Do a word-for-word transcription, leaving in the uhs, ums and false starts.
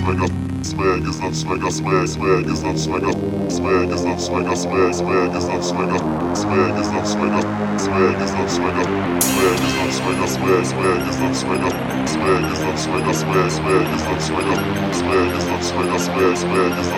swagger. Swag is not swagger, swag, swag is not swagger. Swag is not swagger, swag, swag is not swagger. Swag is not swagger, swag is not swagger. Swag is not swagger, swag, swag is not swagger. Swag is not swagger, swag, swag is not swagger. Swag is not swagger, swag, swag is not